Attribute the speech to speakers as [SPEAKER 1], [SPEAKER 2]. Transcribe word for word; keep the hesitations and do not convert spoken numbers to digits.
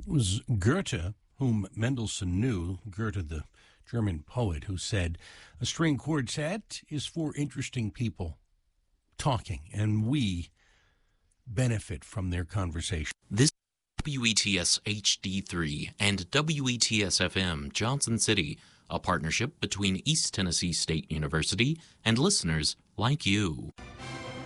[SPEAKER 1] It was Goethe, whom Mendelssohn knew, Goethe, the German poet, who said, a string quartet is for interesting people talking, and we benefit from their conversation.
[SPEAKER 2] This W E T S H D three and W E T S F M Johnson City, a partnership between East Tennessee State University and listeners like you.